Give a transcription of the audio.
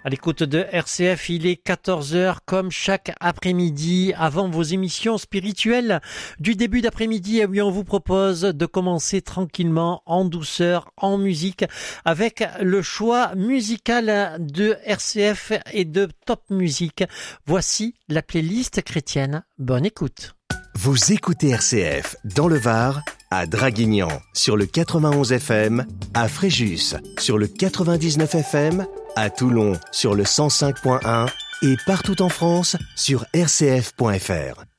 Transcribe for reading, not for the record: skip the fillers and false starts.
À l'écoute de RCF, il est 14 heures comme chaque après-midi avant vos émissions spirituelles du début d'après-midi. Et oui, on vous propose de commencer tranquillement, en douceur, en musique, avec le choix musical de RCF et de Top Musique. Voici la playlist chrétienne. Bonne écoute. Vous écoutez RCF dans le Var, à Draguignan sur le 91 FM, à Fréjus sur le 99 FM, à Toulon sur le 105.1 et partout en France sur rcf.fr.